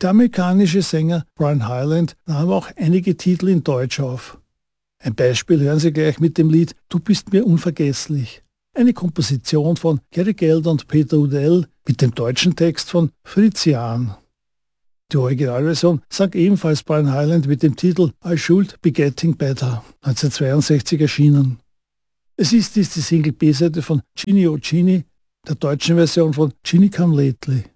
Der amerikanische Sänger Brian Hyland nahm auch einige Titel in Deutsch auf. Ein Beispiel hören Sie gleich mit dem Lied Du bist mir unvergesslich. Eine Komposition von Gary Gelder und Peter Udell mit dem deutschen Text von Fritz Jahn. Die Originalversion sang ebenfalls Brian Hyland mit dem Titel I Should Be Getting Better, 1962 erschienen. Es ist die Single B-Seite von Ginny Oh Ginny, der deutschen Version von Ginny Come Lately.